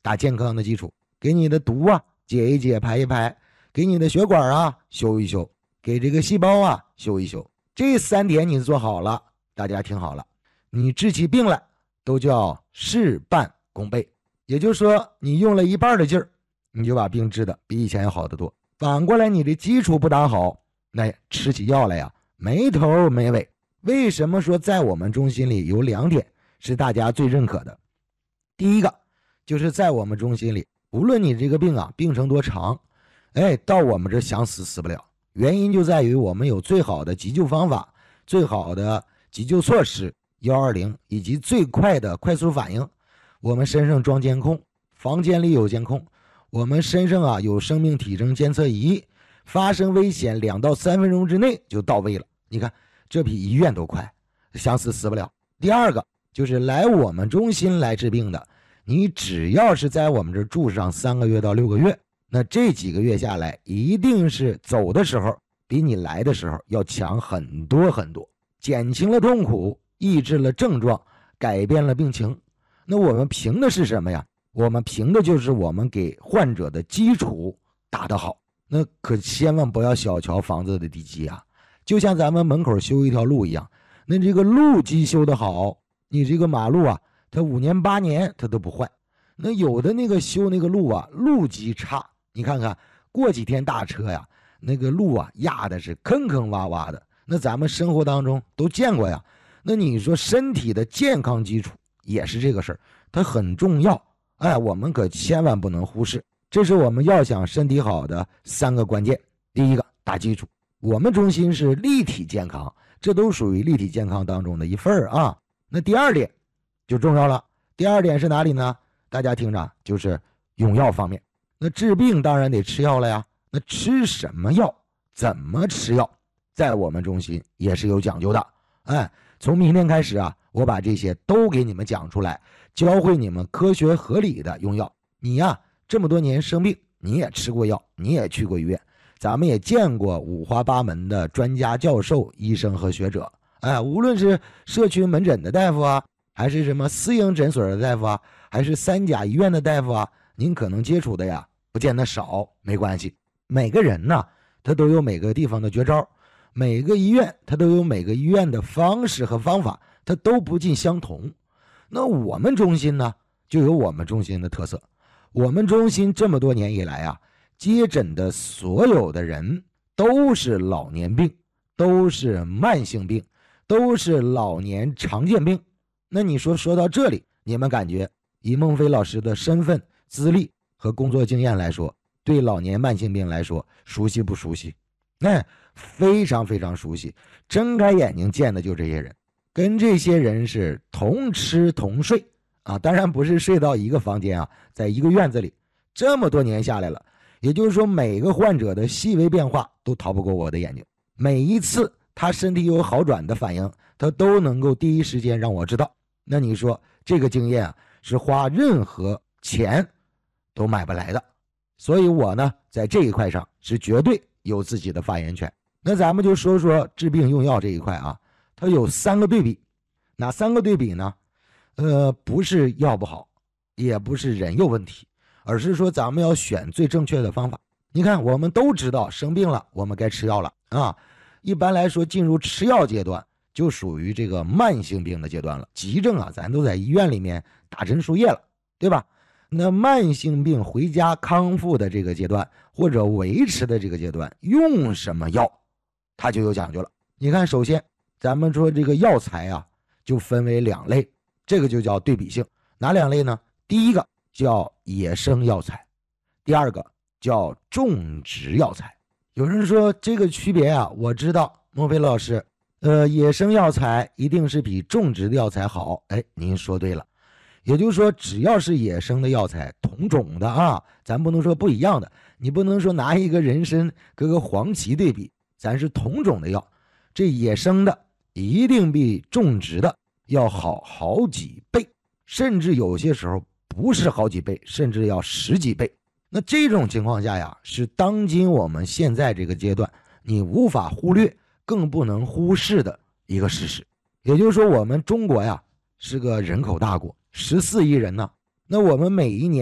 打健康的基础，给你的毒啊解一解排一排，给你的血管啊修一修，给这个细胞啊修一修。这3点你做好了，大家听好了，你治起病来都叫事半功倍。也就是说你用了一半的劲儿，你就把病治的比以前要好得多。反过来你的基础不打好，那吃起药来呀没头没尾。为什么说在我们中心里有2点是大家最认可的？第一个就是在我们中心里，无论你这个病啊病程多长，到我们这想死死不了。原因就在于我们有最好的急救方法，最好的急救措施120，以及最快的快速反应。我们身上装监控，房间里有监控，我们身上啊有生命体征监测仪，发生危险2到3分钟之内就到位了。你看这比医院都快，想死死不了。第二个就是来我们中心来治病的，你只要是在我们这住上3个月到6个月，那这几个月下来一定是走的时候比你来的时候要强很多很多，减轻了痛苦，抑制了症状，改变了病情。那我们凭的是什么呀？我们凭的就是我们给患者的基础打得好。那可千万不要小瞧房子的地基啊，就像咱们门口修一条路一样，那这个路基修得好，你这个马路啊它5年8年它都不坏。那有的那个修那个路啊路基差，你看看过几天大车呀，那个路啊压的是坑坑洼洼的，那咱们生活当中都见过呀。那你说身体的健康基础也是这个事儿，它很重要，我们可千万不能忽视。这是我们要想身体好的3个关键。第一个打基础，我们中心是立体健康，这都属于立体健康当中的一份儿啊。那第2点就重要了，第2点是哪里呢？大家听着，就是用药方面。那治病当然得吃药了呀，那吃什么药，怎么吃药，在我们中心也是有讲究的。从明天开始啊，我把这些都给你们讲出来，教会你们科学合理的用药。你呀这么多年生病，你也吃过药，你也去过医院，咱们也见过五花八门的专家教授、医生和学者。无论是社区门诊的大夫啊，还是什么私营诊所的大夫啊，还是3甲医院的大夫啊，您可能接触的呀不见得少，没关系。每个人呢他都有每个地方的绝招，每个医院他都有每个医院的方式和方法，它都不尽相同。那我们中心呢就有我们中心的特色。我们中心这么多年以来啊，接诊的所有的人都是老年病，都是慢性病，都是老年常见病。那你说到这里，你们感觉以孟非老师的身份、资历和工作经验来说，对老年慢性病来说熟悉不熟悉？非常非常熟悉，睁开眼睛见的就这些人，跟这些人是同吃同睡啊，当然不是睡到一个房间啊，在一个院子里，这么多年下来了，也就是说每个患者的细微变化都逃不过我的眼睛，每一次他身体有好转的反应，他都能够第一时间让我知道。那你说这个经验啊，是花任何钱都买不来的。所以我呢在这一块上是绝对有自己的发言权。那咱们就说说治病用药这一块啊，它有3个对比。哪3个对比呢？不是药不好，也不是人有问题，而是说咱们要选最正确的方法。你看我们都知道生病了我们该吃药了啊。一般来说进入吃药阶段就属于这个慢性病的阶段了，急症啊咱都在医院里面打针输液了，对吧？那慢性病回家康复的这个阶段，或者维持的这个阶段，用什么药它就有讲究了。你看首先咱们说这个药材啊就分为2类，这个就叫对比性。哪2类呢？第一个叫野生药材，第2个叫种植药材。有人说这个区别啊，我知道孟非老师，野生药材一定是比种植的药材好。您说对了。也就是说只要是野生的药材，同种的啊，咱不能说不一样的，你不能说拿一个人参跟个黄芪对比，咱是同种的药，这野生的一定比种植的要好几倍，甚至有些时候不是好几倍，甚至要10几倍。那这种情况下呀，是当今我们现在这个阶段你无法忽略更不能忽视的一个事实。也就是说我们中国呀是个人口大国，14亿人呢，那我们每一年